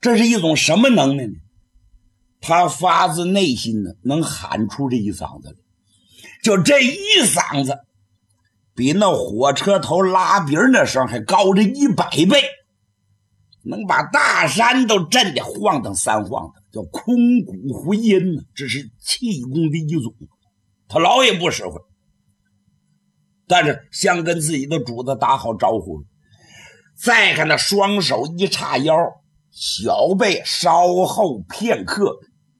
这是一种什么能耐呢？他发自内心的能喊出这一嗓子来，就这一嗓子比那火车头拉饼的声还高着100倍，能把大山都震得晃荡三晃的，叫空谷回音呢。这是气功的一种，他老也不使唤，但是先跟自己的主子打好招呼了，再看他双手一叉腰，小背稍后片刻，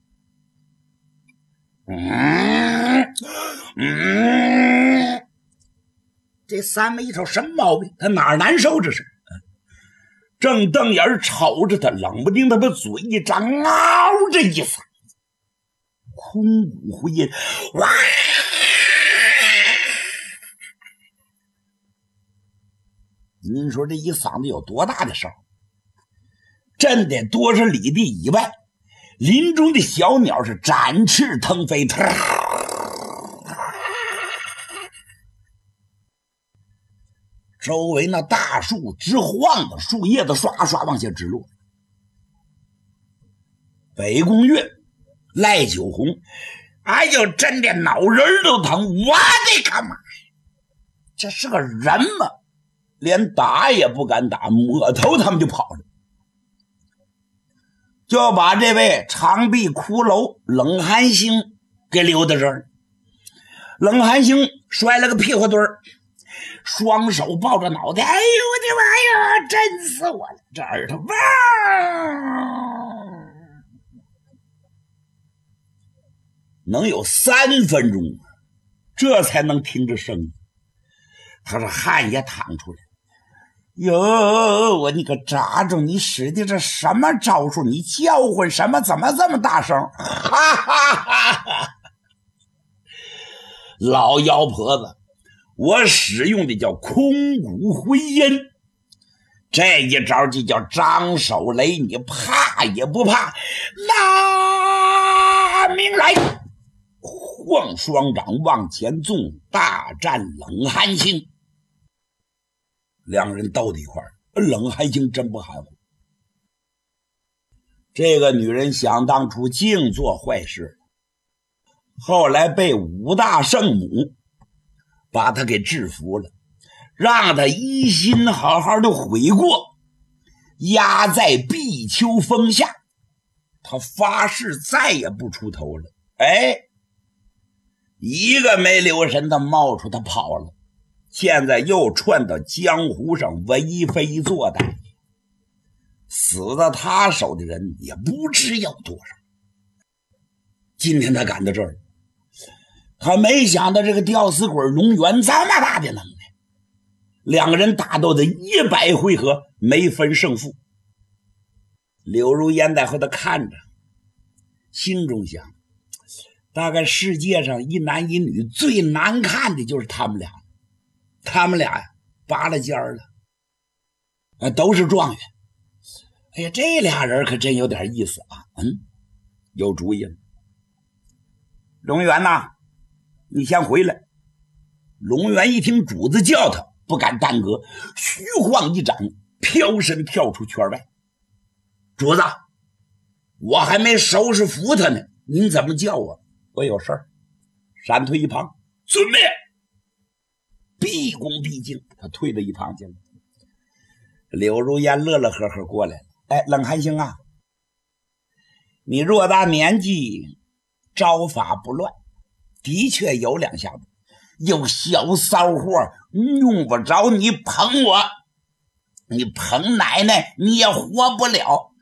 这三妹一瞅什么毛病？他哪儿难受？这是正瞪眼瞅着他，冷不丁他把嘴一张，嗷这一嗓子，空谷回音，哇！您说这一嗓子有多大的声？震得多少里地以外，林中的小鸟是展翅腾飞，周围那大树直晃的，树叶子刷刷往下直落。北宫岳、赖九红，哎呦，真的脑仁都疼！我的个妈呀，这是个人吗？连打也不敢打，抹头他们就跑了，就把这位长臂骷髅冷寒星给留在这儿。冷寒星摔了个屁股墩儿，双手抱着脑袋，哎呦我的妈呀，震死我了！这耳朵哇，能有3分钟，这才能听着声音。他这汗也淌出来。哟，我你个渣中，你使的这什么招数？你叫唤什么？怎么这么大声？哈哈哈哈！老妖婆子，我使用的叫空谷回音，这一招就叫张手雷，你怕也不怕，拿命来！晃双掌往前纵，大战冷寒星。两人斗到一块儿，冷寒星真不含糊。这个女人想当初净做坏事，后来被5大圣母把她给制服了，让她一心好好的悔过，压在碧秋峰下。她发誓再也不出头了。哎，一个没留神，她冒出，她跑了。现在又窜到江湖上为非作歹，死在他手的人也不知有多少。今天他赶到这儿，他没想到这个吊死鬼龙源这么大的能耐，两个人打斗的100回合没分胜负。柳如烟在后头看着，心中想，大概世界上一男一女最难看的就是他们俩。他们俩呀，拔了尖儿了，都是状元。哎呀，这俩人可真有点意思啊！有主意了。龙源呐，你先回来。龙源一听主子叫他，不敢耽搁，虚晃一掌，飘身跳出圈外。主子，我还没收拾服他呢，您怎么叫我？我有事儿。闪退一旁，遵命。毕恭毕敬，他退到一旁去了。柳如烟乐乐呵呵过来了。哎，冷寒星啊，你偌大年纪，招法不乱，的确有2下子，有小骚货用不着你捧我，你捧奶奶你也活不了。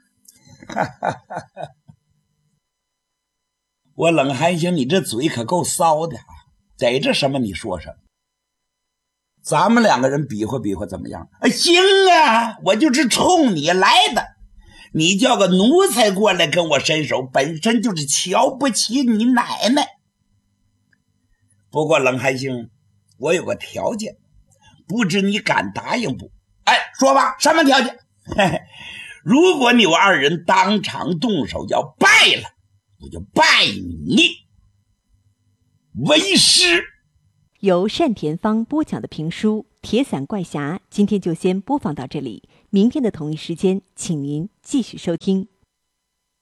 我冷寒星，你这嘴可够骚的啊！逮着什么你说什么。咱们2个人比划比划怎么样？行啊，我就是冲你来的。你叫个奴才过来跟我伸手，本身就是瞧不起你奶奶。不过冷寒星，我有个条件，不知你敢答应不？哎，说吧，什么条件？如果你我2人当场动手要败了，我就拜你为师。 由单田芳播讲的评书《铁伞怪侠》今天就先播放到这里， 明天的同一时间，请您继续收听。